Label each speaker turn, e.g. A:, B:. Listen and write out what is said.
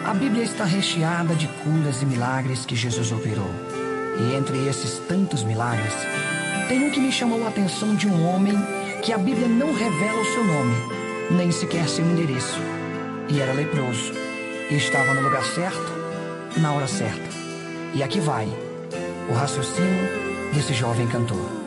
A: A Bíblia está recheada de curas e milagres que Jesus operou. E entre esses tantos milagres, tem um que me chamou a atenção de um homem que a Bíblia não revela o seu nome, nem sequer seu endereço. E era leproso. E estava no lugar certo, na hora certa. E aqui vai o raciocínio desse jovem cantor.